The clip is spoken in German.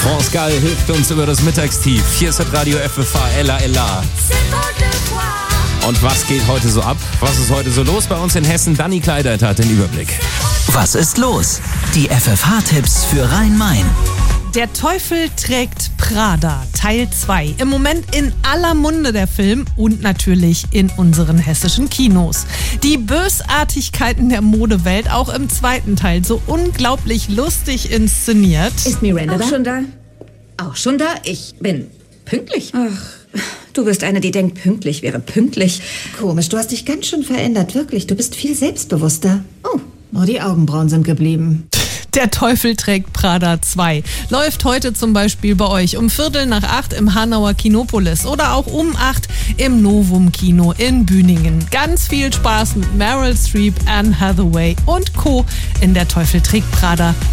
France Gall hilft uns über das Mittagstief. Hier ist das Radio FFH, Ella Ella. Und was geht heute so ab? Was ist heute so los bei uns in Hessen? Dani Kleidert hat den Überblick. Was ist los? Die FFH-Tipps für Rhein-Main. Der Teufel trägt Prada, Teil 2. Im Moment in aller Munde der Film und natürlich in unseren hessischen Kinos. Die Bösartigkeiten der Modewelt auch im zweiten Teil so unglaublich lustig inszeniert. Ist Miranda da? Auch schon da? Auch schon da? Ich bin pünktlich. Ach, du bist eine, die denkt, pünktlich wäre pünktlich. Komisch, du hast dich ganz schön verändert, wirklich. Du bist viel selbstbewusster. Oh, nur die Augenbrauen sind geblieben. Der Teufel trägt Prada 2 läuft heute zum Beispiel bei euch um 7:45 im Hanauer Kinopolis oder auch um 8 im Novum Kino in Büningen. Ganz viel Spaß mit Meryl Streep, Anne Hathaway und Co. in Der Teufel trägt Prada.